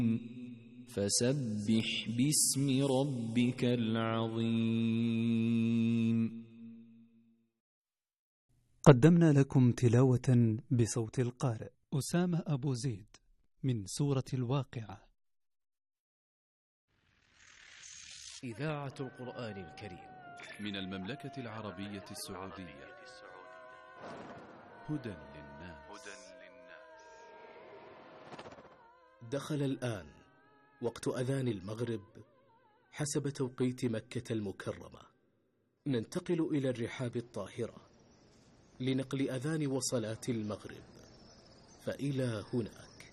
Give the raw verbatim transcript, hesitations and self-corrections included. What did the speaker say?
فسبح باسم ربك العظيم. قدمنا لكم تلاوة بصوت القارئ أسامة أبو زيد من سورة الواقعة. إذاعة القرآن الكريم من المملكة العربية السعودية. هدى للناس. دخل الآن وقت أذان المغرب حسب توقيت مكة المكرمة. ننتقل إلى الرحاب الطاهرة لنقل أذان وصلاة المغرب، فإلى هناك.